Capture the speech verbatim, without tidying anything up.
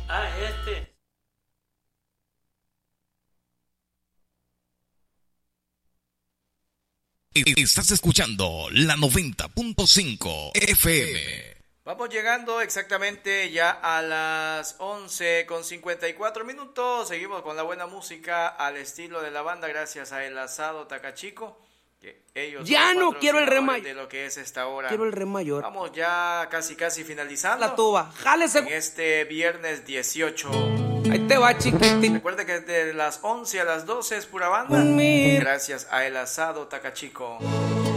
Ah, este. Estás escuchando la noventa punto cinco F M. Vamos llegando exactamente ya a las once con cincuenta y cuatro minutos. Seguimos con la buena música al estilo de la banda, gracias a El Asado Tacachico. Que ellos ya no quiero el re mayor. De lo que es esta hora. Quiero el re mayor. Vamos ya casi casi finalizando. La tuba. Jálese. En este viernes dieciocho. Ahí te va, chiquitín. Recuerde que de las once a las doce es pura banda. Mir. Gracias a El Asado Tacachico.